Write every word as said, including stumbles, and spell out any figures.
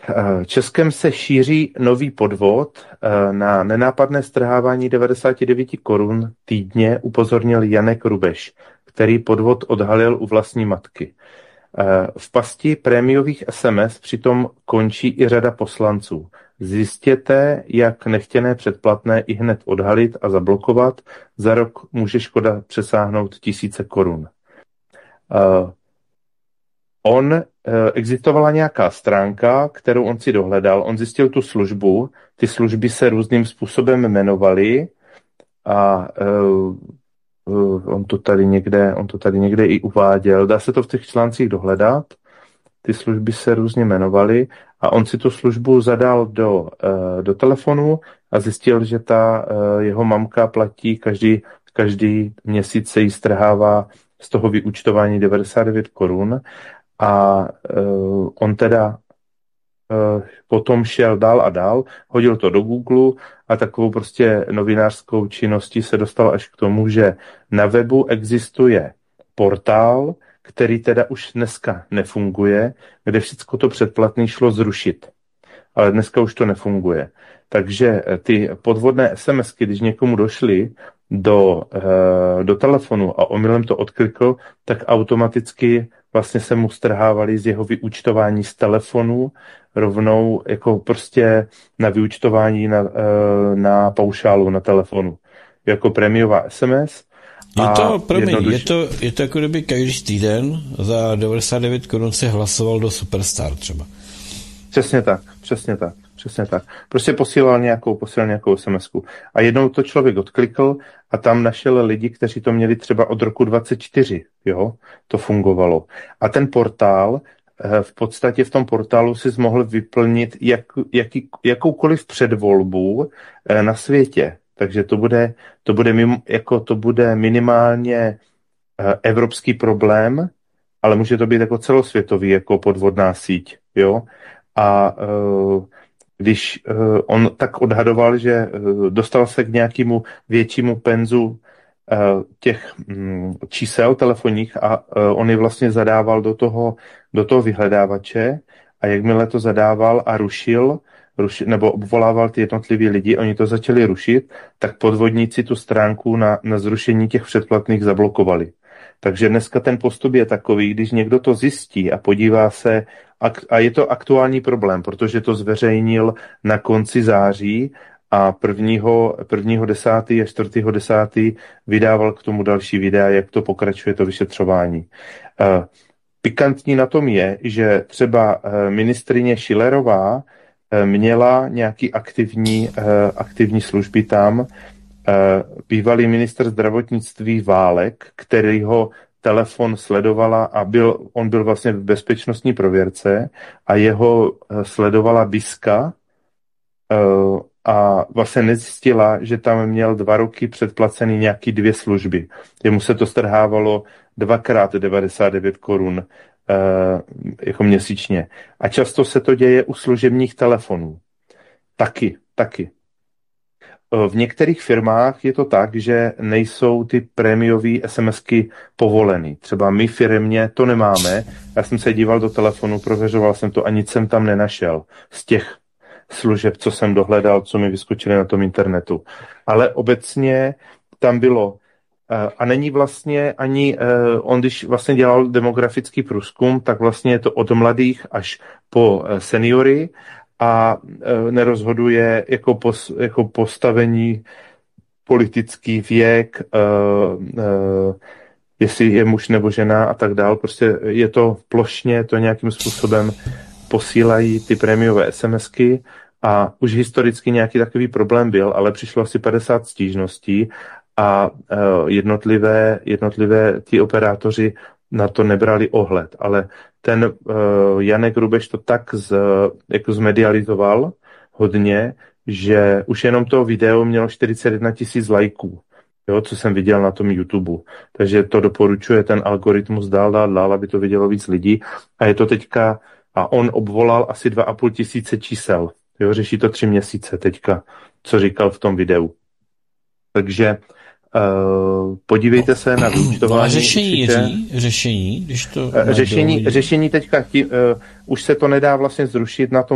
Českem se šíří nový podvod. Na nenápadné strhávání devadesát devět korun týdně upozornil Janek Rubeš, který podvod odhalil u vlastní matky. V pasti prémiových es em es přitom končí i řada poslanců. Zjistěte, jak nechtěné předplatné i hned odhalit a zablokovat. Za rok může škoda přesáhnout tisíce korun. Uh, on, uh, existovala nějaká stránka, kterou on si dohledal, on zjistil tu službu, ty služby se různým způsobem jmenovaly a uh, uh, on to tady někde, on to tady někde i uváděl, dá se to v těch článcích dohledat, ty služby se různě jmenovaly a on si tu službu zadal do, uh, do telefonu a zjistil, že ta uh, jeho mamka platí každý, každý měsíc se jí strhává z toho vyúčtování devadesát devět korun a uh, on teda uh, potom šel dál a dál, hodil to do Google a takovou prostě novinářskou činností se dostal až k tomu, že na webu existuje portál, který teda už dneska nefunguje, kde všechno to předplatné šlo zrušit. Ale dneska už to nefunguje. Takže ty podvodné SMSky, když někomu došly do, do telefonu a omylem to odklikl, tak automaticky vlastně se mu strhávaly z jeho vyúčtování z telefonu rovnou jako prostě na vyúčtování na, na paušálu na telefonu. Jako prémiová es em es. Je to, promiň, jednoduš... je to, je to jako kdyby každý týden za devadesát devět korun se hlasoval do Superstar třeba. Přesně tak, přesně tak, přesně tak. Prostě posílal nějakou, posílal nějakou SMSku. A jednou to člověk odklikl a tam našel lidi, kteří to měli třeba od roku dvacet čtyři, jo, to fungovalo. A ten portál, v podstatě v tom portálu si mohl vyplnit jak, jaký, jakoukoliv předvolbu na světě. Takže to bude, to bude, mimo, jako to bude minimálně evropský problém, ale může to být jako celosvětový, jako podvodná síť, jo. A uh, když uh, on tak odhadoval, že uh, dostal se k nějakému většímu penzu uh, těch um, čísel telefonních a uh, on je vlastně zadával do toho, do toho vyhledávače a jakmile to zadával a rušil, rušil nebo obvolával ty jednotliví lidi, oni to začali rušit, tak podvodníci tu stránku na, na zrušení těch předplatných zablokovali. Takže dneska ten postup je takový, když někdo to zjistí a podívá se, a je to aktuální problém, protože to zveřejnil na konci září a prvního desátého a čtvrtého desátého vydával k tomu další videa, jak to pokračuje to vyšetřování. Pikantní na tom je, že třeba ministryně Schillerová měla nějaký aktivní, aktivní služby tam, bývalý ministr zdravotnictví Válek, kterýho telefon sledovala a byl, on byl vlastně v bezpečnostní prověrce a jeho sledovala BISka a vlastně nezjistila, že tam měl dva roky předplacený nějaký dvě služby. Jemu se to strhávalo dvakrát devadesát devět korun jako měsíčně. A často se to děje u služebních telefonů. Taky, taky. V některých firmách je to tak, že nejsou ty prémiové SMSky povoleny. Třeba my firmě to nemáme. Já jsem se díval do telefonu, prověřoval jsem to a nic jsem tam nenašel z těch služeb, co jsem dohledal, co mi vyskočily na tom internetu. Ale obecně tam bylo a není vlastně ani, on když vlastně dělal demografický průzkum, tak vlastně je to od mladých až po seniory a nerozhoduje jako, pos, jako postavení, politický věk, jestli je muž nebo žena a tak dál. Prostě je to plošně, to nějakým způsobem posílají ty prémiové SMSky a už historicky nějaký takový problém byl, ale přišlo asi padesát stížností a jednotlivé, jednotlivé ti operátoři na to nebrali ohled, ale ten uh, Janek Rubeš to tak z, jako zmedializoval hodně, že už jenom to video mělo čtyřicet jedna tisíc lajků, jo, co jsem viděl na tom YouTube. Takže to doporučuje ten algoritmus dál, dál, dál, aby to vidělo víc lidí. A je to teďka, a on obvolal asi dva a půl tisíce čísel. Jo, řeší to tři měsíce teďka, co říkal v tom videu. Takže Uh, podívejte se na vyúčtování. No řešení, řešení, když to řešení, řešení teďka, tí, uh, už se to nedá vlastně zrušit na tom